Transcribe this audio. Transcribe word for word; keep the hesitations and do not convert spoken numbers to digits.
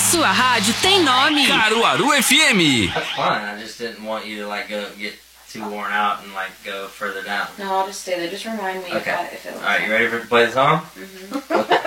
sua rádio tem nome. Caruaru F M. That's fine. I just didn't want you to like go get too worn out and like go further down. No, I'll just stay there. Just remind me Okay. if, I, if it was All right, you ready for to play the song? Mm-hmm.